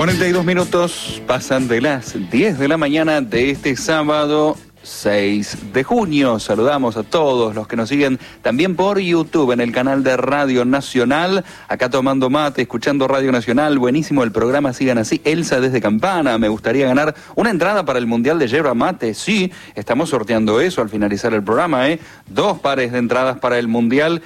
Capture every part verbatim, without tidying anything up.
cuarenta y dos minutos pasan de las diez de la mañana de este sábado seis de junio. Saludamos a todos los que nos siguen también por YouTube en el canal de Radio Nacional. Acá tomando mate, escuchando Radio Nacional. Buenísimo el programa, sigan así. Elsa desde Campana, me gustaría ganar una entrada para el Mundial de Yerba Mate. Sí, estamos sorteando eso al finalizar el programa, ¿eh? Dos pares de entradas para el Mundial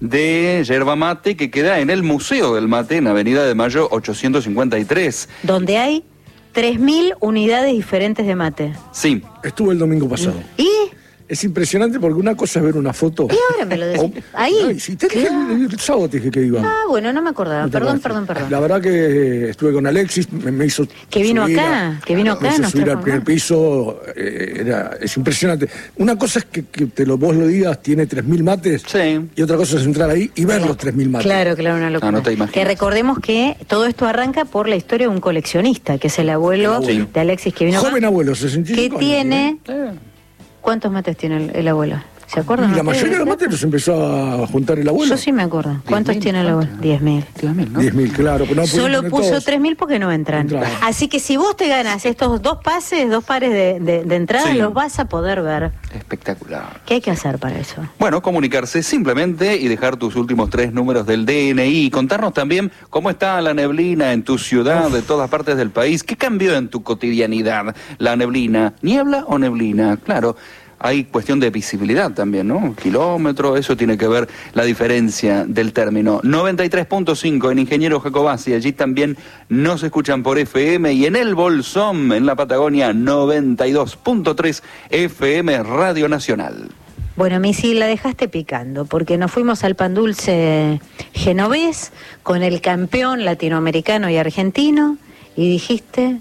de Yerba Mate que queda en el Museo del Mate en Avenida de Mayo ochocientos cincuenta y tres. Donde hay tres mil unidades diferentes de mate. Sí. Estuve el domingo pasado. ¿Y? Es impresionante porque una cosa es ver una foto. Y ahora me lo decís. Ahí. Ay, sí, te dije, el, el sábado te dije que iba. Ah, bueno, no me acordaba. No perdón, perdón, perdón. La verdad que estuve con Alexis, me, me hizo Que vino subir acá, a, que vino acá. Me hizo nos subir trajo al primer acá. piso, eh, era, es impresionante. Una cosa es que, que te lo, vos lo digas, tiene tres mil mates. Sí. Y otra cosa es entrar ahí y ver los tres mil mates. Claro, claro, una locura. No, no te imaginas. Que recordemos que todo esto arranca por la historia de un coleccionista, que es el abuelo, El abuelo. de Alexis que vino acá. Joven abuelo, sesenta y Que cinco años, tiene... ¿eh? ¿Cuántos mates tiene el, el abuelo? ¿Se acuerdan? Y la ustedes? mayoría de los mates los empezó a juntar el abuelo. Yo sí me acuerdo. ¿Cuántos mil, tiene el abuelo? ¿cuántos? diez mil. diez mil, ¿no? diez mil, claro. Pero no pudieron Solo poner puso todos. tres mil porque no entran. Entraban. Así que si vos te ganas estos dos pases, dos pares de, de, de entradas, Sí. los vas a poder ver. Espectacular. ¿Qué hay que hacer para eso? Bueno, comunicarse simplemente y dejar tus últimos tres números del D N I. Contarnos también cómo está la neblina en tu ciudad, de todas partes del país. ¿Qué cambió en tu cotidianidad la neblina? ¿Niebla o neblina? Claro. Hay cuestión de visibilidad también, ¿no? Kilómetro, eso tiene que ver la diferencia del término. noventa y tres punto cinco en Ingeniero Jacobasi, allí también nos escuchan por F M, y en el Bolsón, en la Patagonia, noventa y dos punto tres F M Radio Nacional. Bueno, Missy, la dejaste picando, porque nos fuimos al Pan Dulce genovés con el campeón latinoamericano y argentino, y dijiste...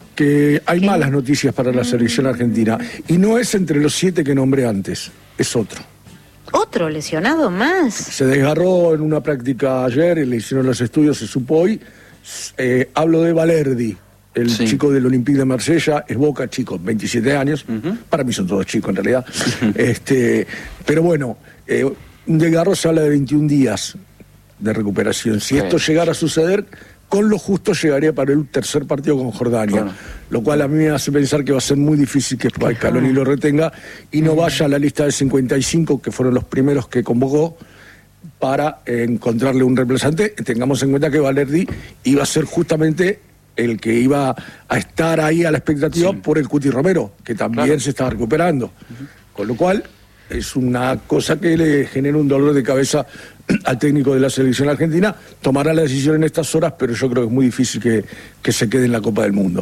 que hay ¿Qué? malas noticias para la selección argentina. Y no es entre los siete que nombré antes, es otro. ¿Otro lesionado más? Se desgarró en una práctica ayer, le hicieron los estudios, se supo hoy. Eh, hablo de Valerdi, el Sí. chico del Olympique de Marsella, es Boca, chico, veintisiete años. Uh-huh. Para mí son todos chicos en realidad. este, pero bueno, eh, un desgarro se habla de veintiún días de recuperación. Si Sí. esto llegara a suceder, con lo justo llegaría para el tercer partido con Jordania, Bueno. lo cual a mí me hace pensar que va a ser muy difícil que Scaloni lo retenga y no vaya a la lista de cincuenta y cinco, que fueron los primeros que convocó, para eh, encontrarle un reemplazante. Tengamos en cuenta que Valerdi iba a ser justamente el que iba a estar ahí a la expectativa, sí, por el Cuti Romero, que también claro. se estaba recuperando. Uh-huh. Con lo cual, es una cosa que le genera un dolor de cabeza al técnico de la selección argentina. Tomará la decisión en estas horas, pero yo creo que es muy difícil que, que se quede en la Copa del Mundo.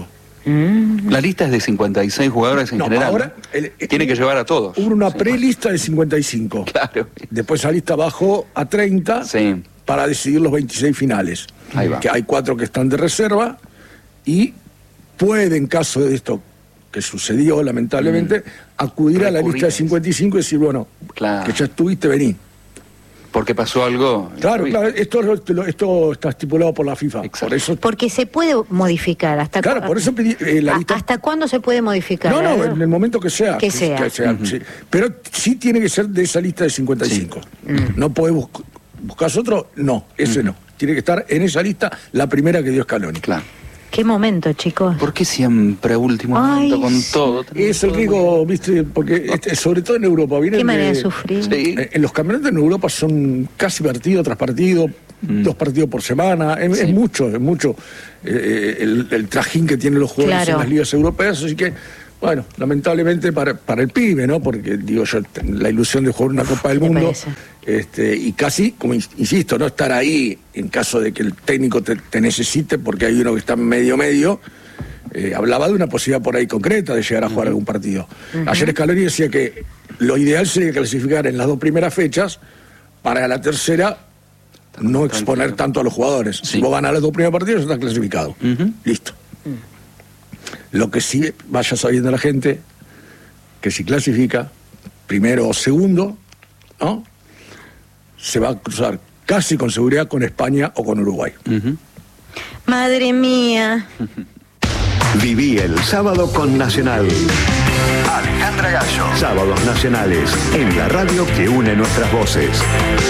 Mm. La lista es de cincuenta y seis jugadores en no, general. Ahora, el, el, Tiene que llevar a todos. Hubo una sí, prelista de cincuenta y cinco. Claro. Después la lista bajó a treinta, sí, para decidir los veintiséis finales. Ahí va. Que hay cuatro que están de reserva y puede, en caso de esto que sucedió lamentablemente, mm. acudir Recurrir. a la lista de cincuenta y cinco y decir, bueno, claro, que ya estuviste, vení. Porque pasó algo. Claro, claro, esto, esto está estipulado por la FIFA. Por eso... Porque se puede modificar. ¿Hasta claro, por eso pedí, eh, la lista... ¿Hasta cuándo se puede modificar? No, no, en el momento que sea. Que, que sea. Que sea uh-huh. sí. Pero sí tiene que ser de esa lista de cincuenta y cinco. Sí. Uh-huh. No podés buscar, buscas otro, no, ese uh-huh. no. Tiene que estar en esa lista la primera que dio Scaloni. Claro. ¿Qué momento, chicos? ¿Por qué siempre último Ay, momento con sí. todo? Es el riesgo, viste, porque este, sobre todo en Europa. ¿Qué manera de, de sufrir? Sí. En los campeonatos en Europa son casi partido tras partido, mm. dos partidos por semana, es, sí. es mucho, es mucho eh, el, el trajín que tienen los jugadores claro. en las ligas europeas, así que, bueno, lamentablemente para, para el pibe, ¿no? Porque, digo yo, la ilusión de jugar una Copa del Mundo, este, y casi, como insisto, no estar ahí en caso de que el técnico te, te necesite, porque hay uno que está medio medio, eh, hablaba de una posibilidad por ahí concreta de llegar a jugar uh-huh. algún partido. Uh-huh. Ayer Scaloni decía que lo ideal sería clasificar en las dos primeras fechas, para la tercera no exponer tanto a los jugadores. Sí. Si vos ganás los dos primeros partidos, ya estás clasificado. Uh-huh. Listo. Uh-huh. Lo que sí vaya sabiendo la gente, que si clasifica primero o segundo, ¿no?, se va a cruzar casi con seguridad con España o con Uruguay. Uh-huh. Madre mía. Viví el sábado con Nacional. Alejandra Gallo. Sábados nacionales, en la radio que une nuestras voces.